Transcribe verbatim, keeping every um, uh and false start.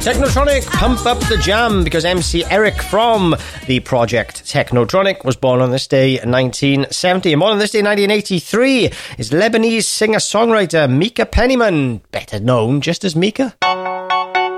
Technotronic, pump up the jam, because M C Eric from the project Technotronic was born on this day in nineteen seventy. And born on this day in nineteen eighty-three is Lebanese singer-songwriter Mika Pennyman, better known just as Mika.